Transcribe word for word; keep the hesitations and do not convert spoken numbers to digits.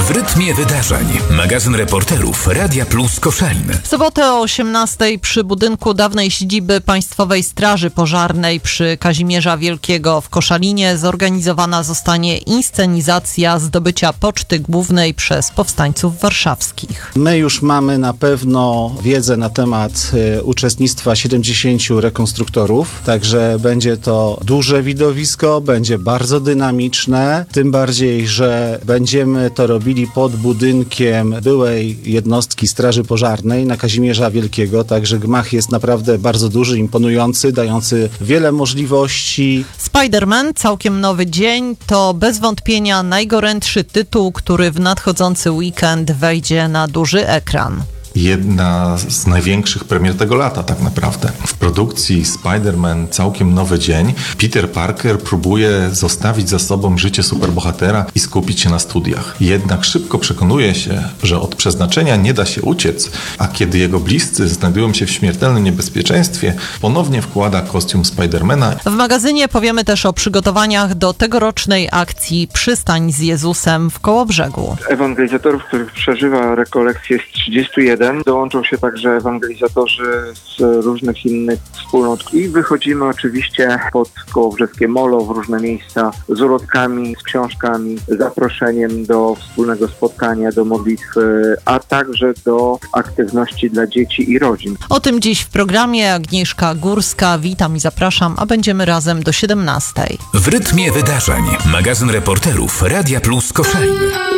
W rytmie wydarzeń. Magazyn reporterów Radia Plus Koszalin. W sobotę o osiemnastej przy budynku dawnej siedziby Państwowej Straży Pożarnej przy Kazimierza Wielkiego w Koszalinie zorganizowana zostanie inscenizacja zdobycia Poczty Głównej przez powstańców warszawskich. My już mamy na pewno wiedzę na temat y, uczestnictwa siedemdziesięciu rekonstruktorów, także będzie to duże widowisko, będzie bardzo dynamiczne, tym bardziej, że będziemy to robili pod budynkiem byłej jednostki Straży Pożarnej na Kazimierza Wielkiego, także gmach jest naprawdę bardzo duży, imponujący, dający wiele możliwości. Spider-Man, całkiem nowy dzień, to bez wątpienia najgorętszy tytuł, który w nadchodzący weekend wejdzie na duży ekran. Jedna z największych premier tego lata tak naprawdę. W produkcji Spider-Man Całkiem Nowy Dzień Peter Parker próbuje zostawić za sobą życie superbohatera i skupić się na studiach. Jednak szybko przekonuje się, że od przeznaczenia nie da się uciec, a kiedy jego bliscy znajdują się w śmiertelnym niebezpieczeństwie, ponownie wkłada kostium Spidermana. W magazynie powiemy też o przygotowaniach do tegorocznej akcji Przystań z Jezusem w Kołobrzegu. Ewangelizatorów, których przeżywa rekolekcję jest trzydziestu jeden. Dołączą się także ewangelizatorzy z różnych innych wspólnot i wychodzimy oczywiście pod kołobrzeskie molo w różne miejsca z ulotkami, z książkami, zaproszeniem do wspólnego spotkania, do modlitwy, a także do aktywności dla dzieci i rodzin. O tym dziś w programie. Agnieszka Górska, witam i zapraszam, a będziemy razem do siedemnastej. W rytmie wydarzeń. Magazyn reporterów Radia Plus Koszalin.